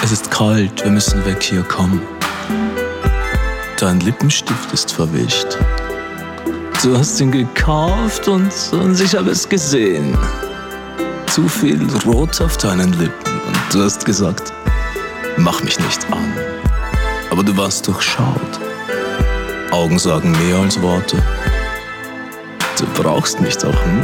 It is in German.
Es ist kalt, wir müssen weg hier, komm. Dein Lippenstift ist verwischt. Du hast ihn gekauft und ich habe es gesehen. Zu viel Rot auf deinen Lippen und du hast gesagt, mach mich nicht an. Aber du warst durchschaut. Augen sagen mehr als Worte. Du brauchst mich doch, hm?